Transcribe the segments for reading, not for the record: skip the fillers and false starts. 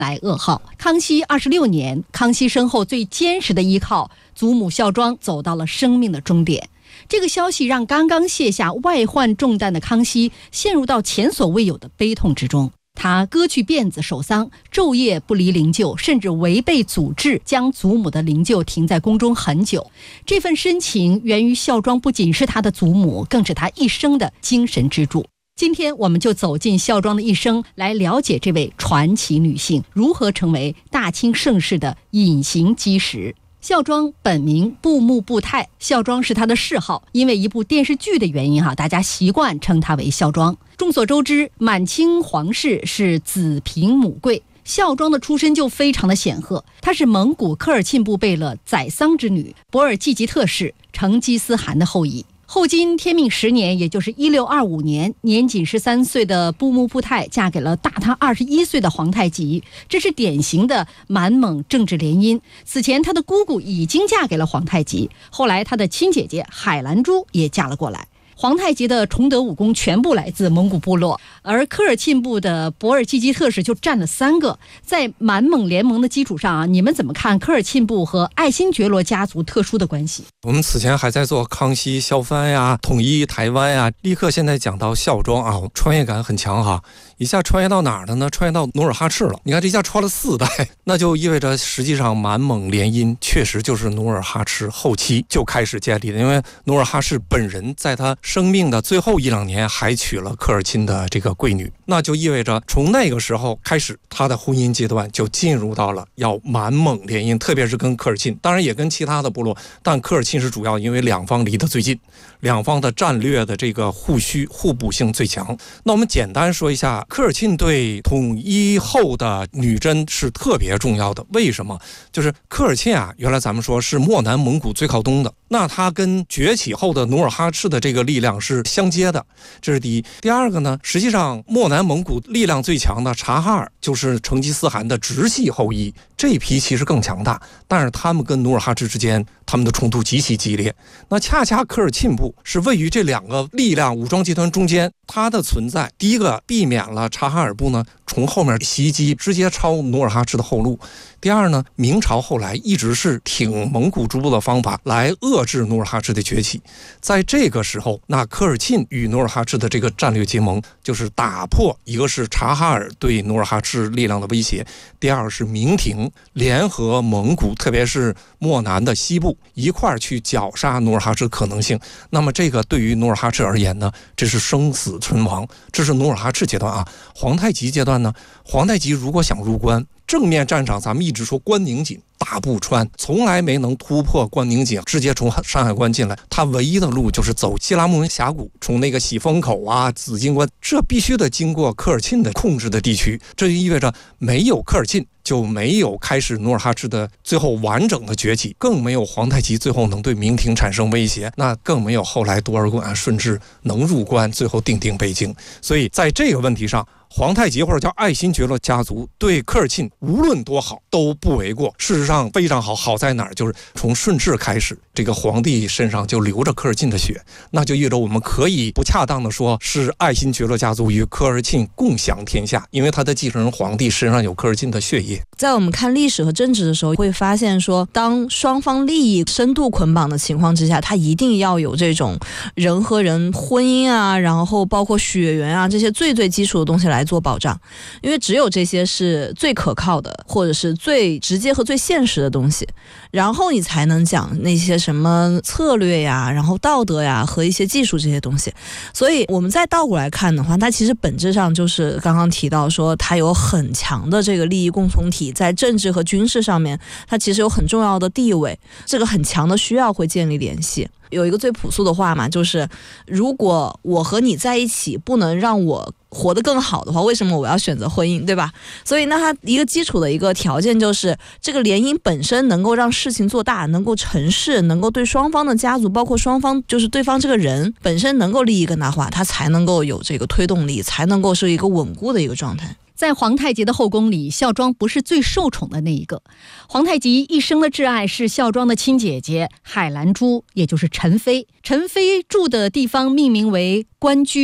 来噩耗。康熙26年，康熙身后最坚实的依靠祖母孝庄走到了生命的终点。这个消息让刚刚卸下外患重担的康熙陷入到前所未有的悲痛之中。他割去辫子守丧，昼夜不离灵柩，甚至违背祖制，将祖母的灵柩停在宫中很久。这份深情源于孝庄不仅是他的祖母，更是他一生的精神支柱。今天我们就走进孝庄的一生，来了解这位传奇女性如何成为大清盛世的隐形基石。孝庄本名布木布泰，孝庄是她的谥号，因为一部电视剧的原因大家习惯称她为孝庄。众所周知，满清皇室是子凭母贵，孝庄的出身就非常的显赫。她是蒙古科尔沁部贝勒宰桑之女，博尔济吉特氏成吉思汗的后裔。后金天命10年，也就是1625年，年仅13岁的布木布泰嫁给了大她21岁的皇太极，这是典型的满蒙政治联姻。此前她的姑姑已经嫁给了皇太极，后来她的亲姐姐海兰珠也嫁了过来。皇太极的崇德武功全部来自蒙古部落，而科尔沁部的博尔济吉特氏就占了3个。在满蒙联盟的基础上你们怎么看科尔沁部和爱新觉罗家族特殊的关系？ 我们此前还在做康熙削藩呀、统一台湾呀，立刻现在讲到孝庄穿越感很强哈。一下穿越到哪儿了呢？穿越到努尔哈赤了。你看这下穿了4代，那就意味着实际上满蒙联姻确实就是努尔哈赤后期就开始建立的，因为努尔哈赤本人在他生命的最后1-2年还娶了科尔沁的这个贵女，那就意味着从那个时候开始，他的婚姻阶段就进入到了要满蒙联姻，特别是跟科尔沁，当然也跟其他的部落，但科尔沁是主要，因为两方离得最近，两方的战略的这个互补性最强。那我们简单说一下，科尔沁对统一后的女真是特别重要的。为什么？就是科尔沁原来咱们说是漠南蒙古最靠东的，那它跟崛起后的努尔哈赤的这个力量是相接的，这是第一。第二个呢，实际上漠南蒙古力量最强的察哈尔就是成吉思汗的直系后裔，这一批其实更强大，但是他们跟努尔哈赤之间他们的冲突极其激烈。那恰恰科尔沁部是位于这2个力量武装集团中间，它的存在第一个避免了察哈尔部呢从后面袭击，直接抄努尔哈赤的后路。第二呢，明朝后来一直是挺蒙古诸部的方法来遏制努尔哈赤的崛起。在这个时候，那科尔沁与努尔哈赤的这个战略结盟，就是打破一个是察哈尔对努尔哈赤力量的威胁，第二是明廷联合蒙古，特别是漠南的西部一块去绞杀努尔哈赤的可能性。那么这个对于努尔哈赤而言呢，这是生死存亡，这是努尔哈赤阶段皇太极阶段呢，皇太极如果想入关，正面战场咱们一直说关宁锦大步穿，从来没能突破关宁锦，直接从山海关进来。他唯一的路就是走西拉木伦峡谷，从那个喜峰口紫金关，这必须得经过科尔沁的控制的地区。这就意味着没有科尔沁，就没有开始努尔哈赤的最后完整的崛起，更没有皇太极最后能对明廷产生威胁，那更没有后来多尔衮、顺治能入关，最后定北京。所以在这个问题上，皇太极或者叫爱新觉罗家族对科尔沁无论多好都不为过。事实上非常好，好在哪儿？就是从顺治开始，这个皇帝身上就流着科尔沁的血，那就意味着我们可以不恰当的说是爱新觉罗家族与科尔沁共享天下，因为他的继承人皇帝身上有科尔沁的血液。 在我们看历史和政治的时候，会发现说，当双方利益深度捆绑的情况之下，它一定要有这种人和人婚姻然后包括血缘这些最基础的东西来做保障，因为只有这些是最可靠的，或者是最直接和最现实的东西，然后你才能讲那些什么策略然后道德和一些技术这些东西。所以我们再倒过来看的话，它其实本质上就是刚刚提到说，它有很强的这个利益共同体，在政治和军事上面它其实有很重要的地位，这个很强的需要会建立联系。有一个最朴素的话嘛，就是如果我和你在一起不能让我活得更好的话，为什么我要选择婚姻，对吧？所以那它一个基础的一个条件就是这个联姻本身能够让事情做大，能够成事，能够对双方的家族，包括双方就是对方这个人本身能够利益更大化，它才能够有这个推动力，才能够是一个稳固的一个状态。 在皇太极的后宫里，孝庄不是最受宠的那一个。皇太极一生的挚爱是孝庄的亲姐姐海兰珠，也就是陈妃。陈妃住的地方命名为关雎。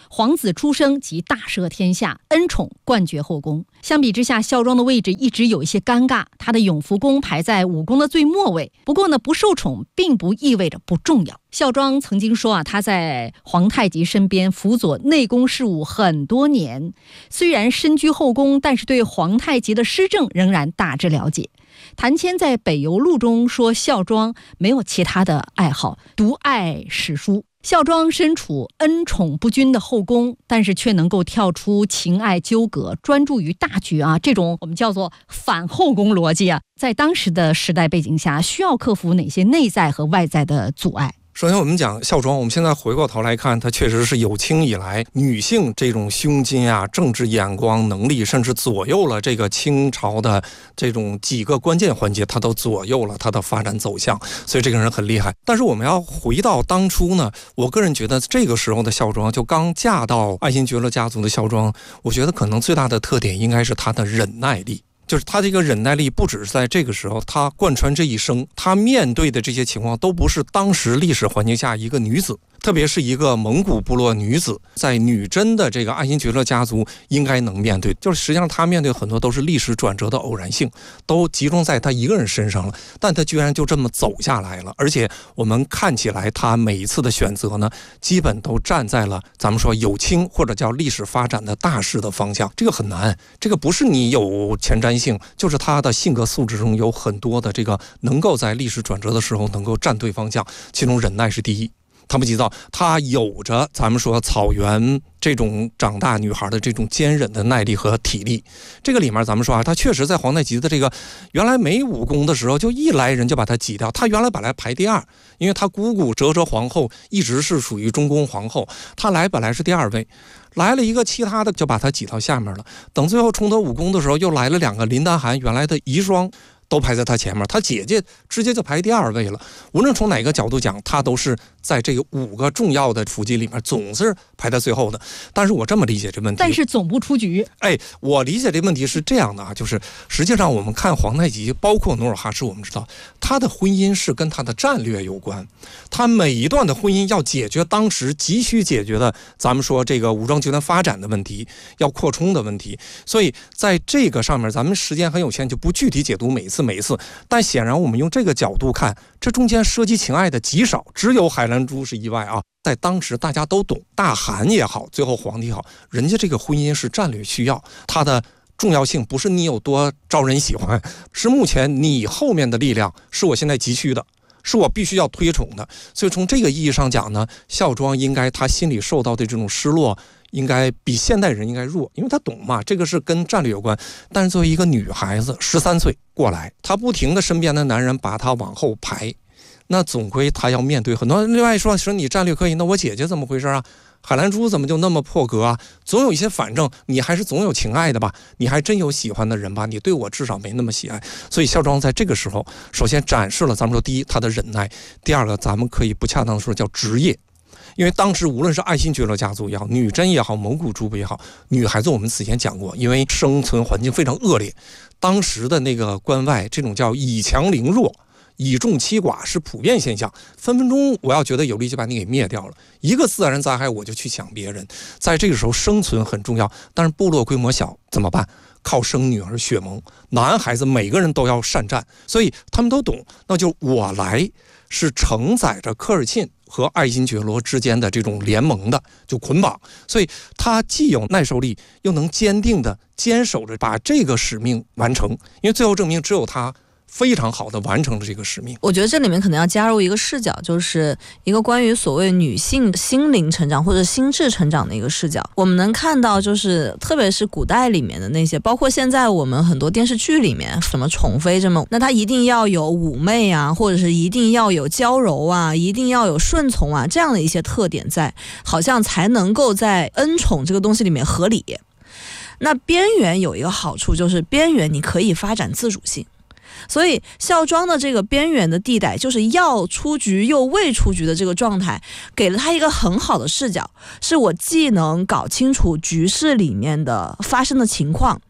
皇子出生即大赦天下，恩宠冠绝后宫。相比之下，孝庄的位置一直有一些尴尬，他的永福宫排在武宫的最末位。不过呢，不受宠并不意味着不重要。孝庄曾经说他在皇太极身边辅佐内宫事务很多年，虽然身居后宫，但是对皇太极的施政仍然大致了解。谭谦在《北游录》中说，孝庄没有其他的爱好，独爱史书。孝庄身处恩宠不均的后宫，但是却能够跳出情爱纠葛，专注于大局这种我们叫做反后宫逻辑在当时的时代背景下，需要克服哪些内在和外在的阻碍？ 首先我们讲孝庄，我们现在回过头来看，它确实是有清以来女性这种胸襟政治眼光能力，甚至左右了这个清朝的这种几个关键环节，它都左右了它的发展走向，所以这个人很厉害。但是我们要回到当初呢，我个人觉得这个时候的孝庄，就刚嫁到爱新觉罗家族的孝庄，我觉得可能最大的特点应该是她的忍耐力。就是他这个忍耐力不只是在这个时候，他贯穿这一生，他面对的这些情况都不是当时历史环境下一个女子，特别是一个蒙古部落女子，在女真的这个爱新觉罗家族应该能面对，就是实际上他面对很多都是历史转折的偶然性，都集中在他一个人身上了，但他居然就这么走下来了。而且我们看起来他每一次的选择呢，基本都站在了咱们说有清或者叫历史发展的大势的方向，这个很难，这个不是你有前瞻性，就是他的性格素质中有很多的这个能够在历史转折的时候能够站对方向，其中忍耐是第一。他不急躁，他有着咱们说草原这种长大女孩的这种坚忍的耐力和体力。这个里面咱们说他确实在皇太极的这个原来没武功的时候，就一来人就把他挤掉，他原来本来排第二，因为他姑姑哲哲皇后一直是属于中宫皇后，他本来是第二位，来了一个其他的就把他挤到下面了。等最后重得武功的时候，又来了2个林丹汗原来的遗孀，都排在他前面，他姐姐直接就排第二位了。无论从哪个角度讲，他都是在这个5个重要的辅祭里面总是排在最后的。但是我这么理解这问题， 但是总不出局。 我理解这问题是这样的就是实际上我们看皇太极，包括努尔哈赤，我们知道他的婚姻是跟他的战略有关，他每一段的婚姻要解决当时急需解决的，咱们说这个武装集团发展的问题，要扩充的问题。所以在这个上面，咱们时间很有限，就不具体解读每一次，但显然我们用这个角度看，这中间涉及情爱的极少，只有海兰珠是意外在当时大家都懂，大汗也好，最后皇帝也好，人家这个婚姻是战略需要，它的重要性不是你有多招人喜欢，是目前你后面的力量是我现在急需的，是我必须要推崇的。所以从这个意义上讲呢，孝庄应该他心里受到的这种失落应该比现代人应该弱，因为他懂嘛，这个是跟战略有关。但是作为一个女孩子13岁过来，她不停的身边的男人把她往后排，那总归她要面对很多。另外说你战略可以，那我姐姐怎么回事海兰珠怎么就那么破格总有一些反正，你还是总有情爱的吧，你还真有喜欢的人吧，你对我至少没那么喜爱。所以孝庄在这个时候首先展示了咱们说第一她的忍耐，第二个咱们可以不恰当的说叫职业。因为当时无论是爱新觉罗家族也好，女真也好，蒙古诸部也好，女孩子我们此前讲过，因为生存环境非常恶劣，当时的那个关外这种叫以强凌弱，以众欺寡是普遍现象，分分钟我要觉得有力就把你给灭掉了，一个自然灾害我就去抢别人。在这个时候生存很重要，但是部落规模小怎么办？靠生女儿血盟，男孩子每个人都要善战，所以他们都懂，那就我来是承载着科尔沁和爱新觉罗之间的这种联盟的，就捆绑，所以他既有耐受力，又能坚定的坚守着把这个使命完成，因为最后证明只有他非常好的完成了这个使命。 我觉得这里面可能要加入一个视角，就是一个关于所谓女性心灵成长或者心智成长的一个视角。我们能看到就是特别是古代里面的那些，包括现在我们很多电视剧里面什么宠妃这么，那她一定要有妩媚或者是一定要有娇柔一定要有顺从这样的一些特点在，好像才能够在恩宠这个东西里面合理。那边缘有一个好处，就是边缘你可以发展自主性，所以孝庄的这个边缘的地带，就是要出局又未出局的这个状态，给了他一个很好的视角，是我既能搞清楚局势里面的发生的情况，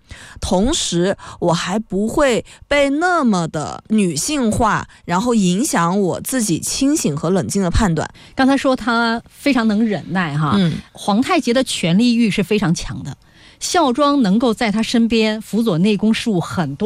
同时我还不会被那么的女性化，然后影响我自己清醒和冷静的判断。 刚才说他非常能忍耐哈，皇太极的权力欲是非常强的，孝庄能够在他身边辅佐内宫事务很多